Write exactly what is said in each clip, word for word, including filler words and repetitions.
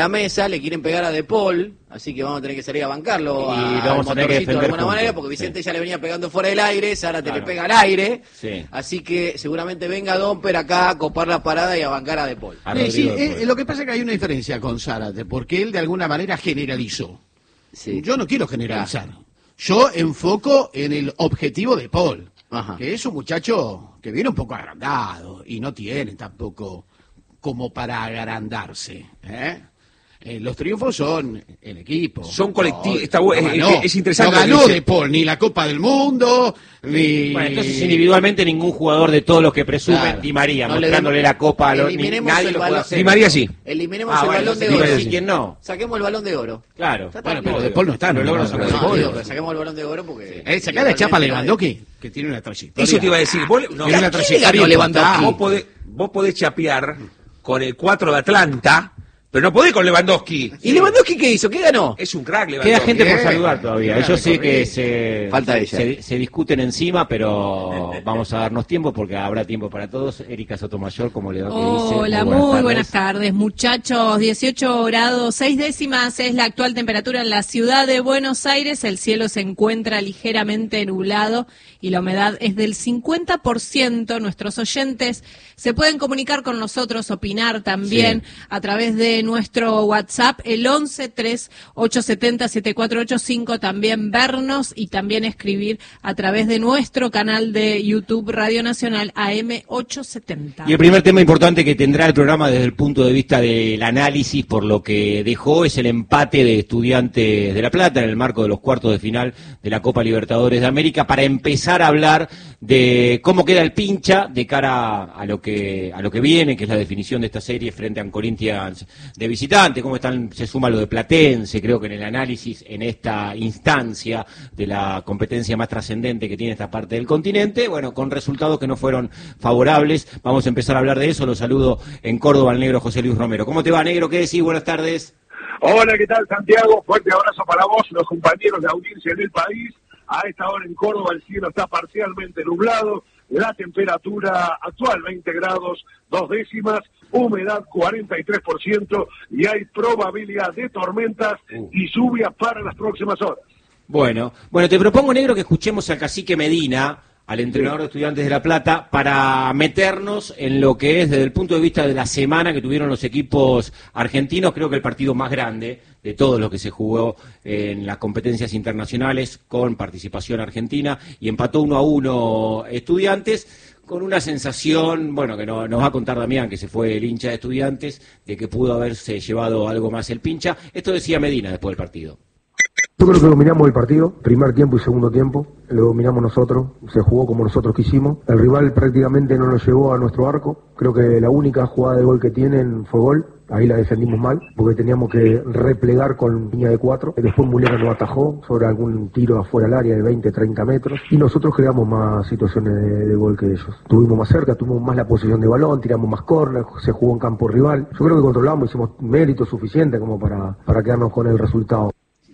la mesa, le quieren pegar a De Paul, así que vamos a tener que salir a bancarlo y a, lo vamos a tener que defender de alguna juntos. manera, porque Vicente sí. ya le venía pegando fuera del aire, Zárate Claro. le pega al aire, Sí. así que seguramente venga Domper acá a copar la parada y a bancar a De Paul. A Eh, sí, Rodrigo De Paul. eh, lo que pasa es que hay una diferencia con Zárate, porque él de alguna manera generalizó. Sí. Yo no quiero generalizar. Yo enfoco en el objetivo de Paul, Ajá. que es un muchacho que viene un poco agrandado y no tiene tampoco como para agrandarse. ¿eh? Eh, los triunfos son el equipo. Son colectivos, No, está bu- no es- ganó. es interesante No lo que ganó dice. De Paul ni la Copa del Mundo, ni... Bueno, entonces individualmente ningún jugador de todos los que presumen, Claro. Di María, No le mostrándole demos- la copa a los ni, eliminemos nadie el lo puede balón. hacer. Di María sí. Eliminemos Ah, el bueno, balón de Di oro. María sí, ¿quién no? Saquemos el balón de oro. Claro. Ya está. Bueno, pero De Paul no está. Pero no, luego no, lo sacó no, de no, podio. no, Pero saquemos el balón de oro porque... Eh, sacá la chapa a igualmente Lewandowski, que tiene una trayectoria. Eso te iba a decir. Vos, no, Tiene una ¿a quién le trayectoria ganó Lewandowski? importante. vos, podés, vos podés chapear con el cuatro de Atlanta, pero no podés con Lewandowski. ¿Y Lewandowski qué hizo? ¿Qué ganó? Es un crack Queda Lewandowski. gente por Bien. saludar todavía. Bien, Yo sé que recorrido. se, Falta ella. se, se discuten encima, pero vamos a darnos tiempo porque habrá tiempo para todos. Erika Sotomayor, como le va que dice. Hola, Muy muy tardes. buenas tardes, muchachos. dieciocho grados, seis décimas es la actual temperatura en la ciudad de Buenos Aires. El cielo se encuentra ligeramente nublado y la humedad es del cincuenta por ciento. Nuestros oyentes se pueden comunicar con nosotros, opinar también Sí. a través de nuestro WhatsApp, el once tres ocho siete cero siete cuatro ocho cinco. También vernos y también escribir a través de nuestro canal de YouTube Radio Nacional A M ochocientos setenta. Y el primer tema importante que tendrá el programa desde el punto de vista del análisis por lo que dejó es el empate de Estudiantes de La Plata en el marco de los cuartos de final de la Copa Libertadores de América, para empezar a hablar de cómo queda el pincha de cara a lo que a lo que viene, que es la definición de esta serie frente a Corinthians de visitante, cómo están, se suma lo de Platense, creo que en el análisis en esta instancia de la competencia más trascendente que tiene esta parte del continente, bueno, con resultados que no fueron favorables. Vamos a empezar a hablar de eso. Lo saludo en Córdoba al negro José Luis Romero. ¿Cómo te va, negro? ¿Qué decís? Buenas tardes. Hola, ¿qué tal, Santiago? Fuerte abrazo para vos, los compañeros de audiencia del país. A esta hora en Córdoba el cielo está parcialmente nublado, la temperatura actual veinte grados, dos décimas, humedad cuarenta y tres por ciento y hay probabilidad de tormentas y lluvias para las próximas horas. Bueno, bueno, te propongo, negro, que escuchemos al cacique Medina, al entrenador de Estudiantes de La Plata, para meternos en lo que es desde el punto de vista de la semana que tuvieron los equipos argentinos. Creo que el partido más grande de todos los que se jugó en las competencias internacionales con participación argentina, y empató uno a uno Estudiantes, con una sensación, bueno, que no, nos va a contar Damián, que se fue el hincha de Estudiantes, de que pudo haberse llevado algo más el pincha. Esto decía Medina después del partido. Yo creo que dominamos el partido, primer tiempo y segundo tiempo, lo dominamos nosotros, se jugó como nosotros quisimos, el rival prácticamente no nos llevó a nuestro arco, creo que la única jugada de gol que tienen fue gol, ahí la defendimos mal, porque teníamos que replegar con línea de cuatro, después Mulera nos atajó sobre algún tiro afuera del área de veinte, treinta metros, y nosotros creamos más situaciones de, de gol que ellos. Tuvimos más cerca, tuvimos más la posesión de balón, tiramos más córner, se jugó en campo rival, yo creo que controlamos, hicimos mérito suficiente como para, para quedarnos con el resultado.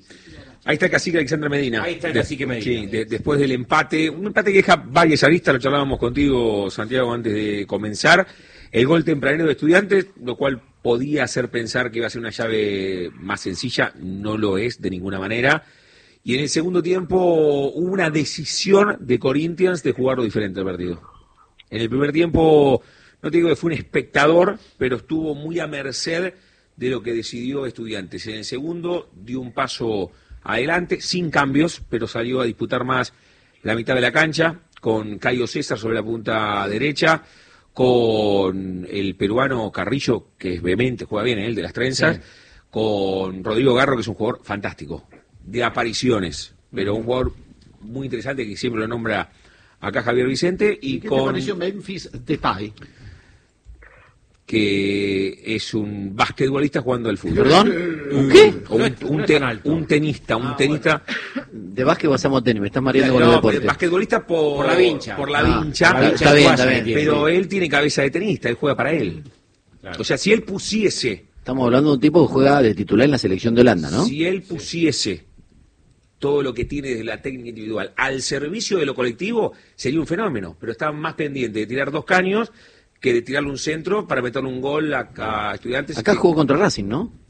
Ahí está el cacique Alexandre Medina. Ahí está el De- cacique Medina. Sí, de- después del empate, un empate que deja varias aristas, lo charlábamos contigo, Santiago, antes de comenzar. El gol tempranero de Estudiantes, lo cual podía hacer pensar que iba a ser una llave más sencilla, no lo es de ninguna manera. Y en el segundo tiempo hubo una decisión de Corinthians de jugarlo diferente el partido. En el primer tiempo, no te digo que fue un espectador, pero estuvo muy a merced de lo que decidió Estudiantes. En el segundo dio un paso adelante, sin cambios, pero salió a disputar más la mitad de la cancha, con Caio César sobre la punta derecha, con el peruano Carrillo, que es vehemente, juega bien, ¿eh? El de las trenzas, sí. Con Rodrigo Garro, que es un jugador fantástico, de apariciones, pero un jugador muy interesante que siempre lo nombra acá Javier Vicente, y ¿Qué con... te pareció Memphis Depay? Que es un basquetbolista jugando al fútbol. ¿Perdón? Un, ¿Qué? Un, No es- un no es te- tan alto. un tenista, un Ah, tenista... De básquet pasamos a tenis, me estás mareando con el No, deporte. basquetbolista por, Por la vincha. Por la Ah, vincha. por la vincha está bien, Pero está bien. Pero él tiene cabeza de tenista, él juega para él. Claro. O sea, si él pusiese, Estamos hablando de un tipo que juega de titular en la selección de Holanda, ¿no? si él pusiese todo lo que tiene desde la técnica individual al servicio de lo colectivo, sería un fenómeno. Pero está más pendiente de tirar dos caños que de tirarle un centro para meterle un gol a, a Estudiantes. Acá que- jugó contra Racing, ¿no?